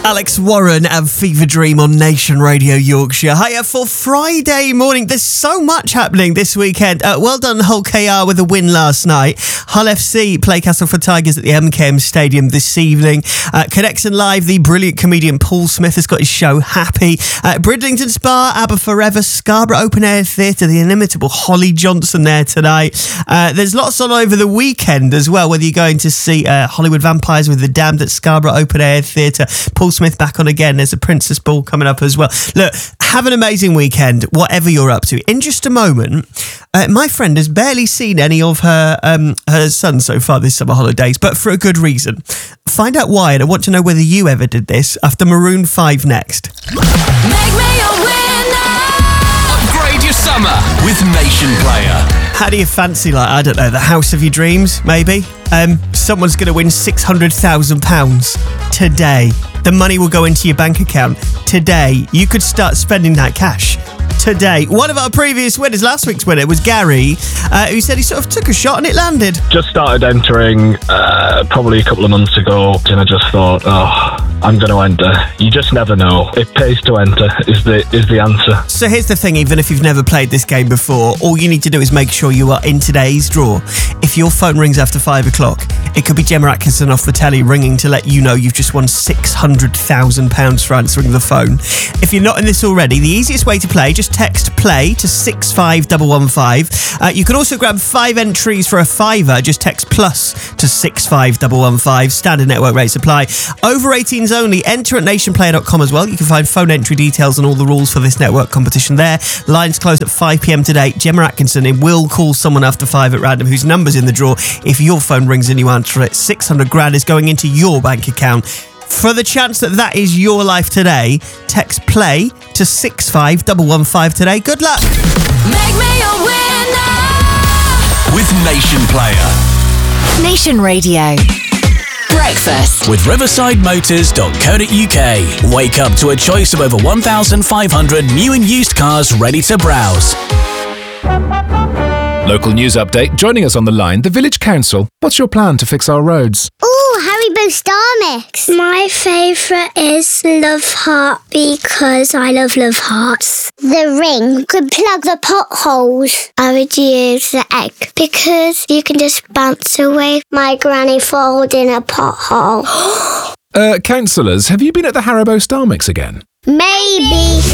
Alex Warren and Fever Dream on Nation Radio Yorkshire. Hiya for Friday morning. There's so much happening this weekend. Well done, Hull KR, with a win last night. Hull FC play Castleford Tigers at the MKM Stadium this evening. Connection Live, the brilliant comedian Paul Smith has got his show Happy. Bridlington Spa, ABBA Forever, Scarborough Open Air Theatre, the inimitable Holly Johnson there tonight. There's lots on over the weekend as well, whether you're going to see Hollywood Vampires with the Damned at Scarborough Open Air Theatre. Paul Smith back on again. There's a Princess Ball coming up as well. Look, have an amazing weekend, whatever you're up to. In just a moment, my friend has barely seen any of her sons so far this summer holidays, but for a good reason. Find out why, and I want to know whether you ever did this after Maroon 5 next. Make me a winner. Upgrade your summer with Nation Player. How do you fancy, I don't know, the house of your dreams, maybe? Someone's going to win £600,000 today. The money will go into your bank account today. You could start spending that cash today. One of our previous winners, last week's winner, was Gary, who said he sort of took a shot and it landed. Just started entering probably a couple of months ago, and I just thought, I'm going to enter. You just never know. It pays to enter is the answer. So here's the thing, even if you've never played this game before, all you need to do is make sure you are in today's draw. If your phone rings after 5 o'clock, it could be Gemma Atkinson off the telly ringing to let you know you've just won £600,000 for answering the phone. If you're not in this already, the easiest way to play, just text play to 65115. You can also grab 5 entries for a £5. Just text plus to 65115. Standard network rates apply. Over 18s only. Enter at nationplayer.com as well. You can find phone entry details and all the rules for this network competition there. Lines closed at 5 p.m. today. Gemma Atkinson, it will call someone after 5 at random whose number's in the draw. If your phone rings and you answer it, 600 grand is going into your bank account. For the chance that is your life today, text play to 65115 today. Good luck. Make me a winner with Nation Player. Nation Radio. Breakfast with riversidemotors.co.uk. Wake up to a choice of over 1,500 new and used cars ready to browse. Local news update. Joining us on the line, the Village Council. What's your plan to fix our roads? Haribo Star Mix. My favourite is Love Heart because I love Hearts. The ring could plug the potholes. I would use the egg because you can just bounce away my granny falling in a pothole. Councillors, have you been at the Haribo Star Mix again? Maybe.